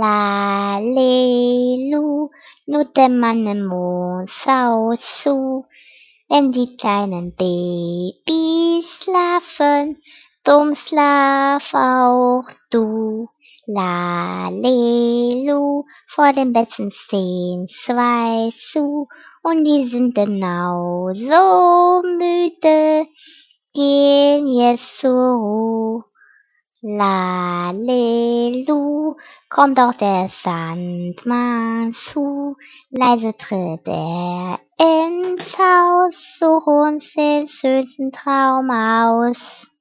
Lalelu, nur der Mann im Mond schaut zu, wenn die kleinen Babys schlafen, drum schlaf auch du. Lalelu, vor dem Betten stehen zwei zu, und die sind genau so müde, gehen jetzt zur Ruhe. Lalelu, kommt auch der Sandmann zu, leise tritt er ins Haus, such uns den schönsten Traum aus.